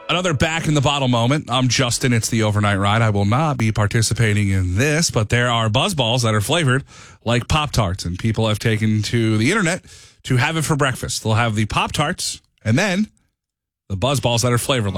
Another back in the bottle moment. I'm Justin. It's the overnight ride. I will not be participating in this, but there are BuzzBalls that are flavored like Pop-Tarts, and people have taken to the internet to have it for breakfast. They'll have the Pop-Tarts and then the BuzzBalls that are flavored like